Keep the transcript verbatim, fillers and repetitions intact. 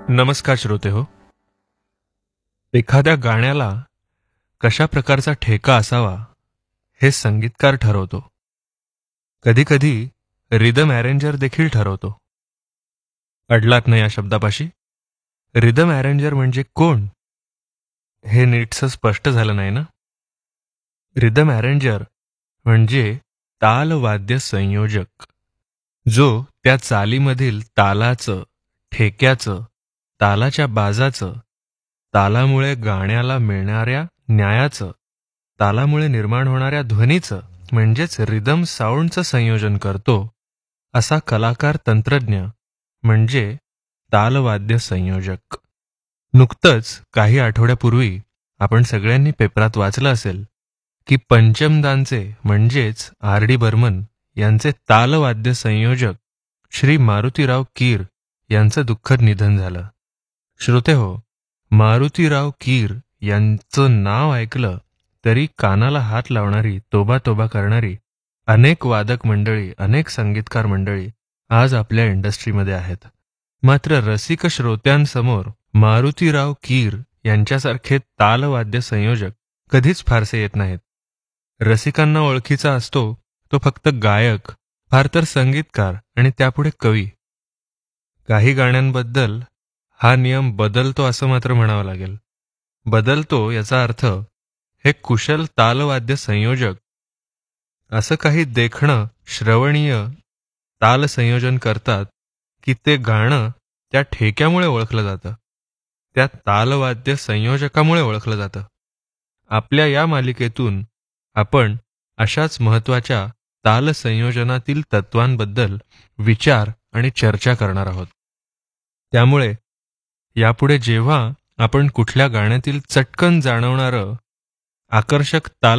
नमस्कार श्रोते हो. एखाद्या गाण्याला कशा प्रकारचा ठेका असावा हे संगीतकार ठरवतो. कधी कधी रिदम अरेंजर देखील ठरवतो. अडलात ना या शब्दापाशी? रिदम अरेंजर म्हणजे कोण हे नीटसं स्पष्ट झालं नाही ना. रिदम अरेंजर म्हणजे तालवाद्य संयोजक, जो त्या चालीमधील तालाचं, ठेक्याचं, तालाच्या बाजाचं, तालामुळे गाण्याला मिळणाऱ्या न्यायाचं, तालामुळे निर्माण होणाऱ्या ध्वनीचं म्हणजेच रिदम साऊंडचं संयोजन करतो, असा कलाकार तंत्रज्ञ म्हणजे तालवाद्य संयोजक. नुकतंच काही आठवड्यापूर्वी आपण सगळ्यांनी पेपरात वाचलं असेल की पंचमदांचे म्हणजेच आर डी बर्मन यांचे तालवाद्य संयोजक श्री मारुतीराव कीर यांचं दुःखद निधन झालं. श्रोते हो, मारुतीराव कीर यांचं नाव ऐकलं तरी कानाला हात लावणारी, तोबा तोबा करणारी अनेक वादक मंडळी, अनेक संगीतकार मंडळी आज आपल्या इंडस्ट्रीमध्ये आहेत. मात्र रसिक श्रोत्यांसमोर मारुतीराव कीर यांच्यासारखे तालवाद्य संयोजक कधीच फारसे येत नाहीत. रसिकांना ओळखीचा असतो तो फक्त गायक, फार तर संगीतकार आणि त्यापुढे कवी. काही गाण्यांबद्दल हा नियम बदलतो असं मात्र म्हणावं लागेल. बदलतो याचा अर्थ हे कुशल तालवाद्य संयोजक असं काही देखणं, श्रवणीय ताल संयोजन करतात की ते गाणं त्या ठेक्यामुळे ओळखलं जातं, त्या तालवाद्य संयोजकामुळे ओळखलं जातं. आपल्या या मालिकेतून आपण अशाच महत्त्वाच्या ताल संयोजनातील तत्वांबद्दल विचार आणि चर्चा करणार आहोत. त्यामुळे यापुढे जेव्हा आपण कुठल्या गाण्यातील चटकन जाणवणारं आकर्षक ताल